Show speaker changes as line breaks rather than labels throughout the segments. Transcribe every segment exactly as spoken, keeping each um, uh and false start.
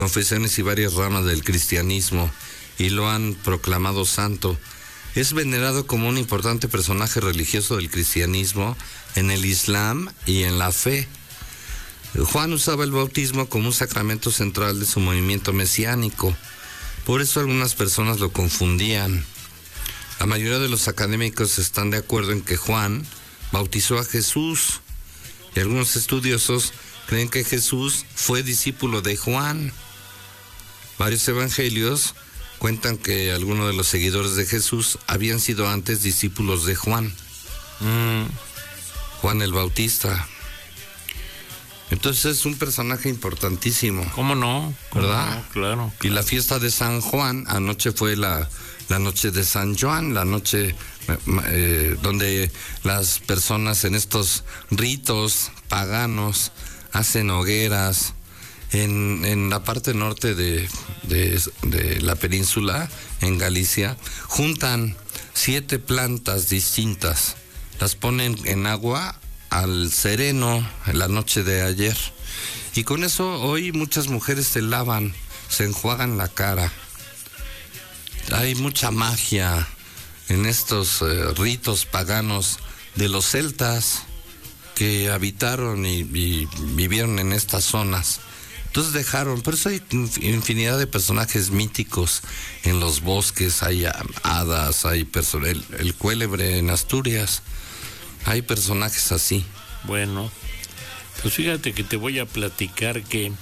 confesiones y varias ramas del cristianismo y lo han proclamado santo. Es venerado como un importante personaje religioso del cristianismo, en el Islam y en la fe. Juan usaba el bautismo como un sacramento central de su movimiento mesiánico. Por eso algunas personas lo confundían. La mayoría de los académicos están de acuerdo en que Juan bautizó a Jesús, y algunos estudiosos creen que Jesús fue discípulo de Juan. Varios evangelios cuentan que algunos de los seguidores de Jesús habían sido antes discípulos de Juan. Mm. Juan el Bautista. Entonces es un personaje importantísimo.
¿Cómo no?
¿Verdad?
No, claro, claro.
Y la fiesta de San Juan, anoche fue la, la noche de San Juan, la noche eh, donde las personas en estos ritos paganos hacen hogueras. En, en la parte norte de, de, de la península, en Galicia, juntan siete plantas distintas, las ponen en agua al sereno en la noche de ayer, y con eso hoy muchas mujeres se lavan, se enjuagan la cara. Hay mucha magia en estos eh, ritos paganos de los celtas que habitaron y, y vivieron en estas zonas. Entonces dejaron, por eso hay infinidad de personajes míticos en los bosques, hay hadas, hay person- el, el cuélebre en Asturias, hay personajes así.
Bueno, pues fíjate que te voy a platicar que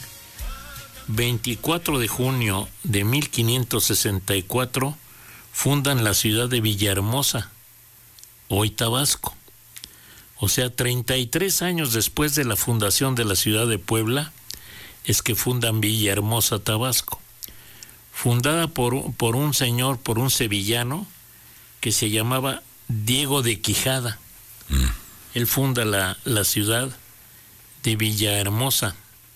veinticuatro de junio de mil quinientos sesenta y cuatro fundan la ciudad de Villahermosa, hoy Tabasco. O sea, treinta y tres años después de la fundación de la ciudad de Puebla, es que fundan Villahermosa, Tabasco, fundada por, por un señor, por un sevillano, que se llamaba Diego de Quijada. Mm. Él funda la, la ciudad de Villahermosa,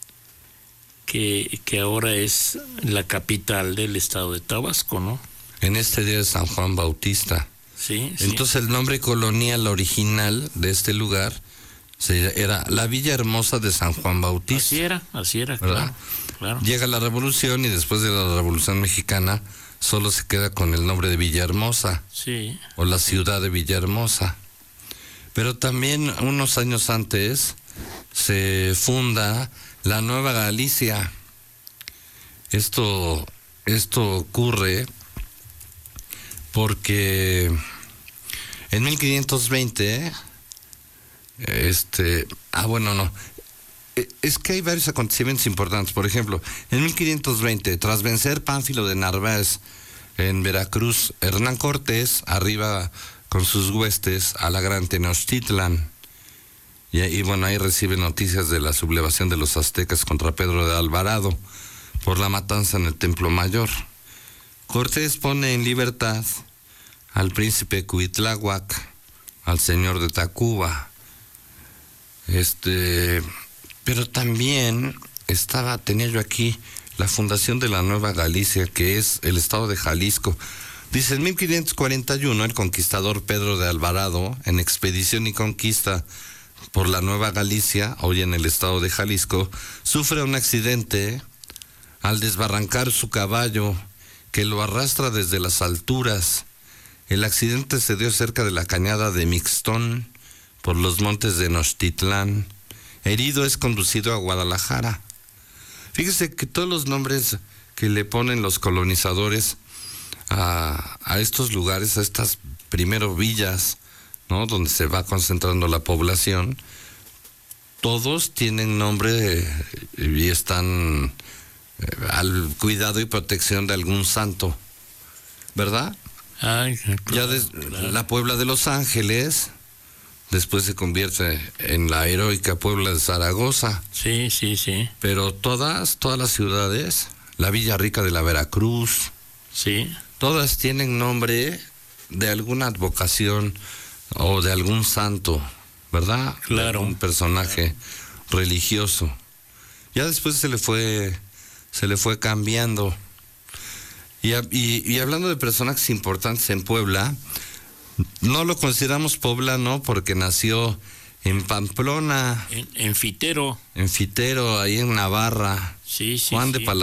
que, que ahora es la capital del estado de Tabasco, ¿no?
En este día de San Juan Bautista.
Sí,
Entonces
sí.
El nombre colonial original de este lugar era la Villa Hermosa de San Juan Bautista.
Así era, así era,
¿verdad?
Claro, claro.
Llega la Revolución y después de la Revolución Mexicana solo se queda con el nombre de Villahermosa.
Sí.
O la ciudad de Villahermosa. Pero también unos años antes se funda la Nueva Galicia. Esto, esto ocurre porque en mil quinientos veinte... Este, ah, bueno, no. Es que hay varios acontecimientos importantes. Por ejemplo, en mil quinientos veinte, tras vencer Pánfilo de Narváez en Veracruz, Hernán Cortés arriba con sus huestes a la gran Tenochtitlan. Y, y bueno, ahí recibe noticias de la sublevación de los aztecas contra Pedro de Alvarado por la matanza en el Templo Mayor. Cortés pone en libertad al príncipe Cuitláhuac, al señor de Tacuba. Este, pero también estaba, tenía yo aquí la fundación de la Nueva Galicia, que es el estado de Jalisco. Dice, en mil quinientos cuarenta y uno, el conquistador Pedro de Alvarado, en expedición y conquista por la Nueva Galicia, hoy en el estado de Jalisco, sufre un accidente al desbarrancar su caballo, que lo arrastra desde las alturas. El accidente se dio cerca de la cañada de Mixtón, por los montes de Nochtitlán. Herido es conducido a Guadalajara. Fíjese que todos los nombres que le ponen los colonizadores a, a estos lugares, a estas primero villas, ¿no?, donde se va concentrando la población, todos tienen nombre y están eh, al cuidado y protección de algún santo, ¿verdad?
Ay, claro,
ya des,
claro.
La Puebla de Los Ángeles después se convierte en la heroica Puebla de Zaragoza.
Sí, sí, sí.
Pero todas, todas las ciudades, la Villa Rica de la Veracruz,
sí,
todas tienen nombre de alguna advocación o de algún santo, ¿verdad?
Claro.
Un personaje claro. religioso. Ya después se le fue, se le fue cambiando. Y, y, y hablando de personajes importantes en Puebla, no lo consideramos poblano porque nació en Pamplona.
En, en Fitero.
En Fitero, ahí en Navarra.
Sí, sí,
Juan
sí.
de Palafox.